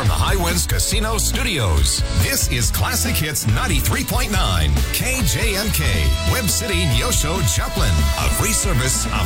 from the High Winds Casino Studios, this is Classic Hits 93.9 KJMK, Web City, Neosho, Joplin, a free service of